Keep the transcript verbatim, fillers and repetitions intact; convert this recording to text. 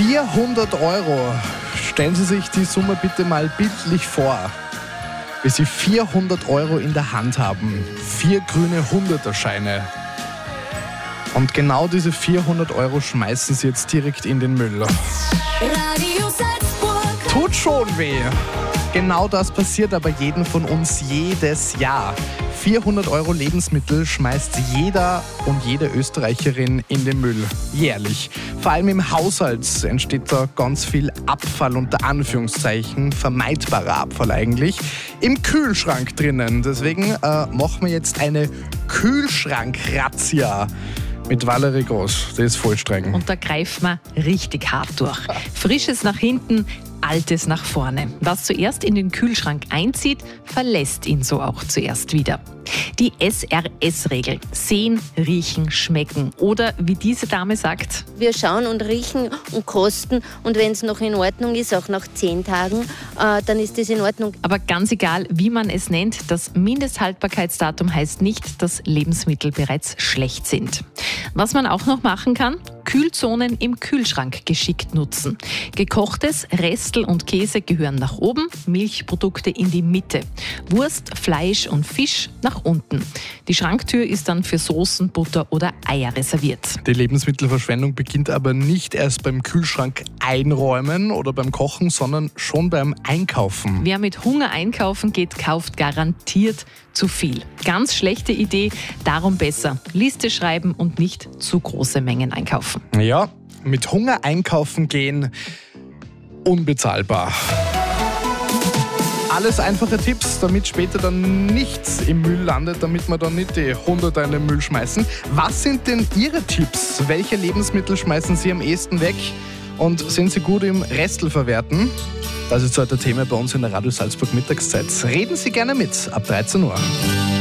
vierhundert Euro. Stellen Sie sich die Summe bitte mal bildlich vor. Wie Sie vierhundert Euro in der Hand haben. Vier grüne Hunderterscheine. Und genau diese vierhundert Euro schmeißen Sie jetzt direkt in den Müll. Radio Salzburg. Tut schon weh. Genau das passiert aber jedem von uns jedes Jahr. vierhundert Euro Lebensmittel schmeißt jeder und jede Österreicherin in den Müll. Jährlich. Vor allem im Haushalt entsteht da ganz viel Abfall, unter Anführungszeichen. Vermeidbarer Abfall eigentlich. Im Kühlschrank drinnen. Deswegen äh, machen wir jetzt eine Kühlschrank-Razzia. Mit Valerie Groß, die ist voll streng. Und da greift man richtig hart durch. Frisches nach hinten, Altes nach vorne. Was zuerst in den Kühlschrank einzieht, verlässt ihn so auch zuerst wieder. Die S R S-Regel. Sehen, riechen, schmecken. Oder wie diese Dame sagt: Wir schauen und riechen und kosten und wenn es noch in Ordnung ist, auch nach zehn Tagen, äh, dann ist das in Ordnung. Aber ganz egal, wie man es nennt, das Mindesthaltbarkeitsdatum heißt nicht, dass Lebensmittel bereits schlecht sind. Was man auch noch machen kann: Kühlzonen im Kühlschrank geschickt nutzen. Gekochtes, Restel und Käse gehören nach oben, Milchprodukte in die Mitte. Wurst, Fleisch und Fisch nach unten. Die Schranktür ist dann für Soßen, Butter oder Eier reserviert. Die Lebensmittelverschwendung beginnt aber nicht erst beim Kühlschrank einräumen oder beim Kochen, sondern schon beim Einkaufen. Wer mit Hunger einkaufen geht, kauft garantiert zu viel. Ganz schlechte Idee, darum besser Liste schreiben und nicht zu große Mengen einkaufen. Ja, mit Hunger einkaufen gehen, unbezahlbar. Alles einfache Tipps, damit später dann nichts im Müll landet, damit wir dann nicht die Hunderter in den Müll schmeißen. Was sind denn Ihre Tipps? Welche Lebensmittel schmeißen Sie am ehesten weg? Und sind Sie gut im Restelverwerten? Das ist heute Thema bei uns in der Radio Salzburg Mittagszeit. Reden Sie gerne mit ab dreizehn Uhr.